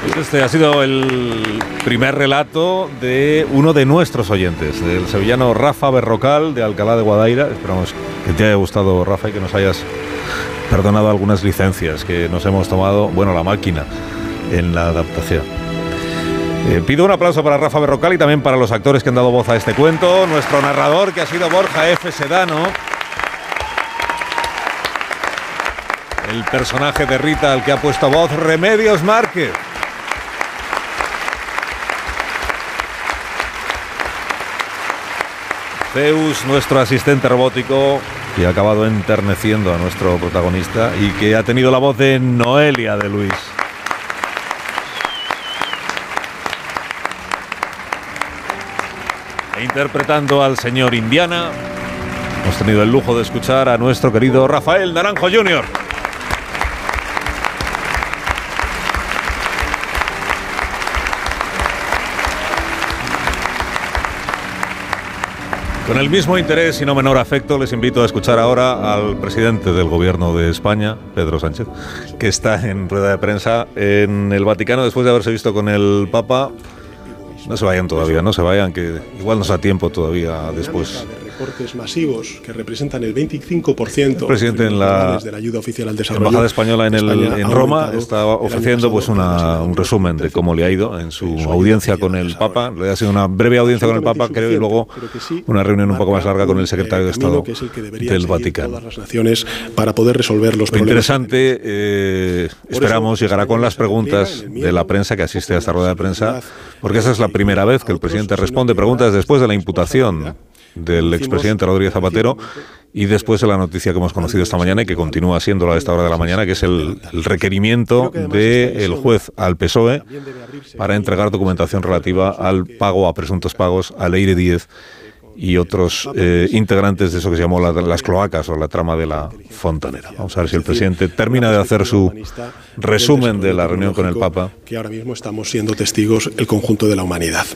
Este ha sido el primer relato de uno de nuestros oyentes, del sevillano Rafa Berrocal, de Alcalá de Guadaira. Esperamos que te haya gustado, Rafa, y que nos hayas perdonado algunas licencias que nos hemos tomado, bueno, la máquina, en la adaptación. Pido un aplauso para Rafa Berrocal y también para los actores que han dado voz a este cuento. Nuestro narrador, que ha sido Borja F. Sedano. El personaje de Rita, al que ha puesto voz Remedios Márquez. Zeus, nuestro asistente robótico, que ha acabado enterneciendo a nuestro protagonista y que ha tenido la voz de Noelia de Luis. E interpretando al señor Indiana, hemos tenido el lujo de escuchar a nuestro querido Rafael Naranjo Jr. Con el mismo interés y no menor afecto, les invito a escuchar ahora al presidente del Gobierno de España, Pedro Sánchez, que está en rueda de prensa en el Vaticano después de haberse visto con el Papa. No se vayan todavía, no se vayan, que igual nos da tiempo todavía después. Recortes masivos que representan el 25% el presidente en la de la ayuda oficial al desarrollo. Embajada española en Roma está ofreciendo pues un resumen de cómo le ha ido en su audiencia con el Papa. Le ha sido una breve audiencia con el Papa, creo, y luego una reunión un poco más larga con el secretario de Estado del Vaticano. Todas las naciones para poder resolver los problemas. Interesante, esperamos, llegará con las preguntas de la prensa que asiste a esta rueda de prensa, porque esa es la primera vez que el presidente responde preguntas después de la imputación del expresidente Rodríguez Zapatero y después de la noticia que hemos conocido esta mañana y que continúa siendo a esta hora de la mañana, que es el requerimiento del juez al PSOE para entregar documentación relativa al pago, a presuntos pagos a Leire Díez y otros integrantes de eso que se llamó las cloacas o la trama de la Fontanera. Vamos a ver si el presidente termina de hacer su resumen de la reunión con el Papa. Que ahora mismo estamos siendo testigos el conjunto de la humanidad.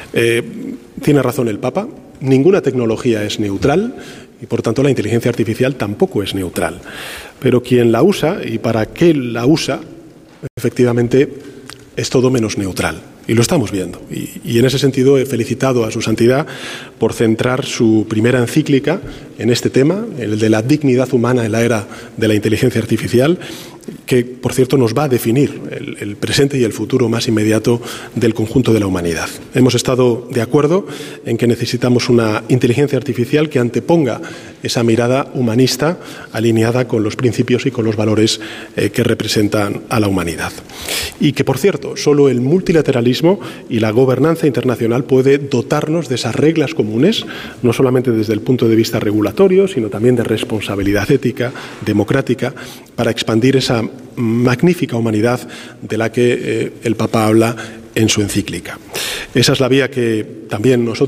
Tiene razón el Papa, ninguna tecnología es neutral y por tanto la inteligencia artificial tampoco es neutral. Pero quien la usa y para qué la usa, efectivamente es todo menos neutral. Y lo estamos viendo. Y en ese sentido he felicitado a su santidad por centrar su primera encíclica en este tema, el de la dignidad humana en la era de la inteligencia artificial, que, por cierto, nos va a definir el presente y el futuro más inmediato del conjunto de la humanidad. Hemos estado de acuerdo en que necesitamos una inteligencia artificial que anteponga esa mirada humanista alineada con los principios y con los valores que representan a la humanidad. Y que, por cierto, solo el multilateralismo y la gobernanza internacional puede dotarnos de esas reglas comunes, no solamente desde el punto de vista regulatorio, sino también de responsabilidad ética, democrática, para expandir esa magnífica humanidad de la que el Papa habla en su encíclica. Esa es la vía que también nosotros